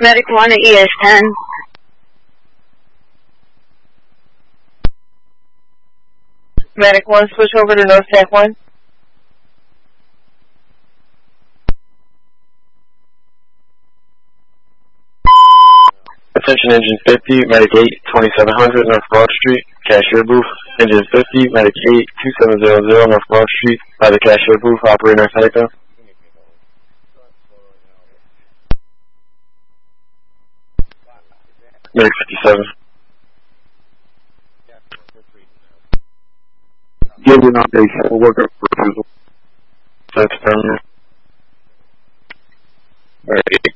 Medic 1 at ES10. Medic 1, switch over to North Tech 1. Attention Engine 50, Medic 8, 2700 North Broad Street, Cashier Booth. Engine 50, Medic 8, 2700 North Broad Street, by the Cashier Booth, operator Psycho. Medic 57. Give an update, we'll work up for refusal. That's permanent. Alright.